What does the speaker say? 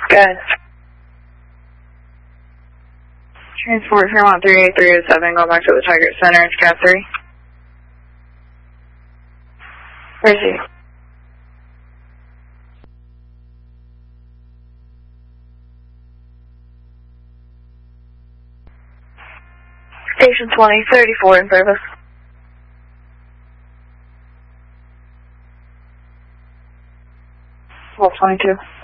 Good. Transport Fairmont 38307, going back to the Tigert Center, it's Cap 3. Receive. Station 2034 in service. 1222.